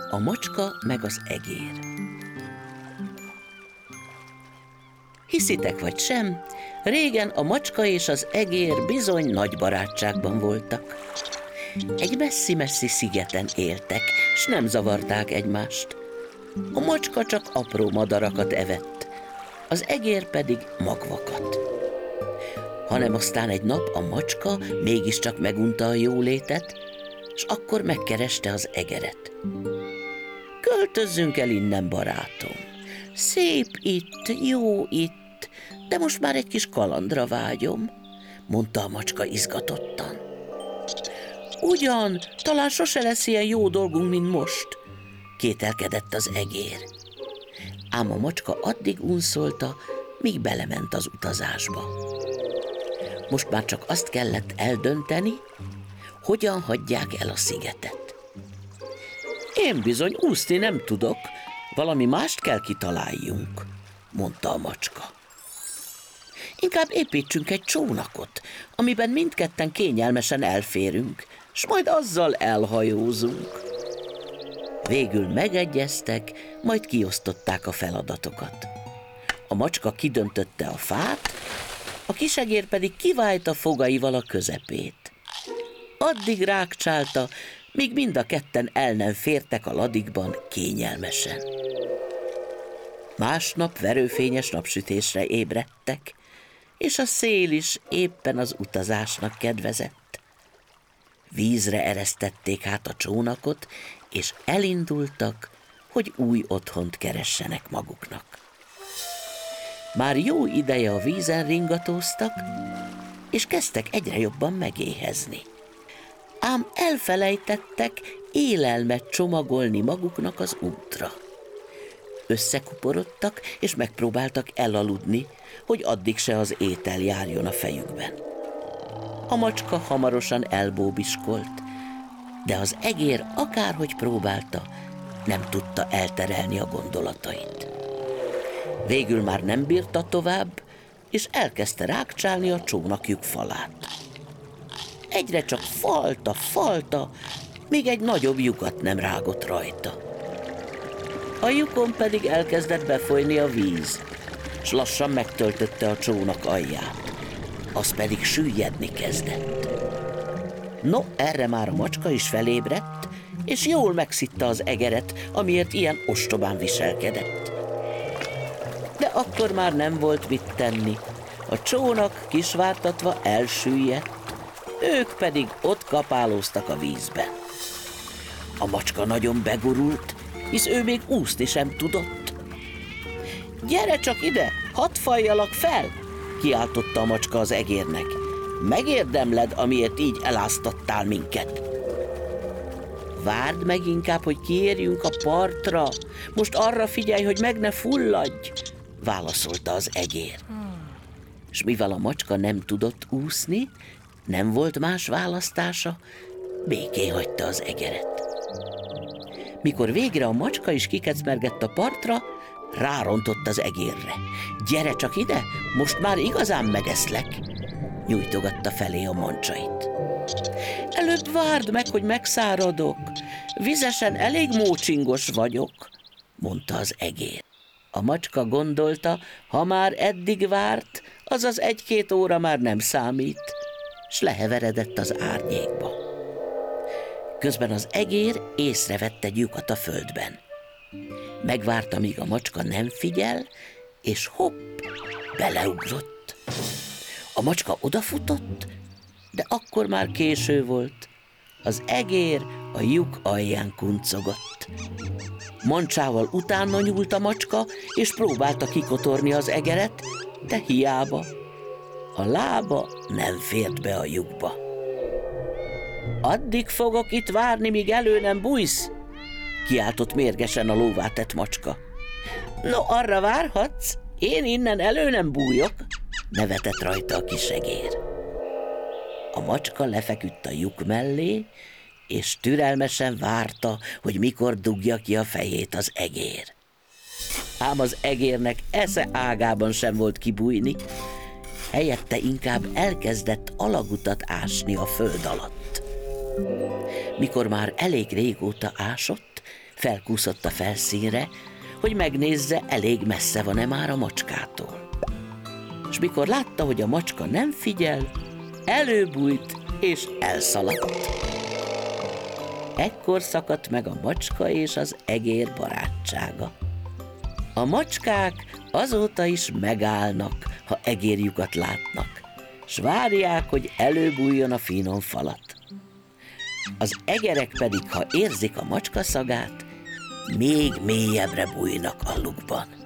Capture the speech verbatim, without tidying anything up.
A macska meg az egér. Hiszitek vagy sem, régen a macska és az egér bizony nagy barátságban voltak. Egy messzi-messzi szigeten éltek, s nem zavarták egymást. A macska csak apró madarakat evett, az egér pedig magvakat. Hanem aztán egy nap a macska mégiscsak megunta a jólétet, s akkor megkereste az egeret. Költözzünk el innen, barátom. Szép itt, jó itt, de most már egy kis kalandra vágyom, mondta a macska izgatottan. Ugyan, talán sose lesz ilyen jó dolgunk, mint most, kételkedett az egér. Ám a macska addig unszolta, míg belement az utazásba. Most már csak azt kellett eldönteni, hogyan hagyják el a szigetet. Én bizony úszni nem tudok, valami mást kell kitaláljunk, mondta a macska. Inkább építsünk egy csónakot, amiben mindketten kényelmesen elférünk, s majd azzal elhajózunk. Végül megegyeztek, majd kiosztották a feladatokat. A macska kidöntötte a fát, a kisegér pedig kivájta fogaival a közepét. Addig rákcsálta, míg mind a ketten el nem fértek a ladikban kényelmesen. Másnap verőfényes napsütésre ébredtek, és a szél is éppen az utazásnak kedvezett. Vízre eresztették hát a csónakot, és elindultak, hogy új otthont keressenek maguknak. Már jó ideje a vízen ringatóztak, és kezdtek egyre jobban megéhezni. Ám elfelejtettek élelmet csomagolni maguknak az útra. Összekuporodtak, és megpróbáltak elaludni, hogy addig se az étel járjon a fejükben. A macska hamarosan elbóbiskolt, de az egér akárhogy próbálta, nem tudta elterelni a gondolatait. Végül már nem bírta tovább, és elkezdte rákcsálni a csónakjuk falát. Egyre csak falta, falta, míg egy nagyobb lyukat nem rágott rajta. A lyukon pedig elkezdett befolyni a víz, s lassan megtöltötte a csónak alját. Az pedig süllyedni kezdett. No, erre már a macska is felébredt, és jól megszitta az egeret, amiért ilyen ostobán viselkedett. De akkor már nem volt mit tenni. A csónak kisvártatva elsüllyedt, ők pedig ott kapálóztak a vízben. A macska nagyon begurult, hisz ő még úszni sem tudott. Gyere csak ide, hadd fajjalak fel, kiáltotta a macska az egérnek. Megérdemled, amiért így eláztattál minket. Várd meg inkább, hogy kiérjünk a partra, most arra figyelj, hogy meg ne fulladj, válaszolta az egér. S mivel a macska nem tudott úszni, nem volt más választása, békén hagyta az egeret. Mikor végre a macska is kikecmergett a partra, rárontott az egérre. Gyere csak ide, most már igazán megeszlek, nyújtogatta felé a mancsait. Előbb várd meg, hogy megszáradok, vizesen elég mócsingos vagyok, mondta az egér. A macska gondolta, ha már eddig várt, azaz egy-két óra már nem számít, s leheveredett az árnyékba. Közben az egér észrevett egy lyukat a földben. Megvárta, míg a macska nem figyel, és hopp, beleugrott. A macska odafutott, de akkor már késő volt. Az egér a lyuk alján kuncogott. Mancsával utána nyúlt a macska, és próbálta kikotorni az egeret, de hiába. A lába nem fért be a lyukba. Addig fogok itt várni, míg elő nem bújsz, kiáltott mérgesen a lóvá tett macska. No, arra várhatsz, én innen elő nem bújok, nevetett rajta a kisegér. A macska lefeküdt a lyuk mellé, és türelmesen várta, hogy mikor dugja ki a fejét az egér. Ám az egérnek esze ágában sem volt kibújni, helyette inkább elkezdett alagutat ásni a föld alatt. Mikor már elég régóta ásott, Felkúszott a felszínre, hogy megnézze, elég messze van-e már a macskától. És mikor látta, hogy a macska nem figyel, előbújt és elszaladt. Ekkor szakadt meg a macska és az egér barátsága. A macskák azóta is megállnak, ha egérjukat látnak, s várják, hogy előbújjon a finom falat. Az egerek pedig, ha érzik a macska szagát, még mélyebbre bújnak a lukban.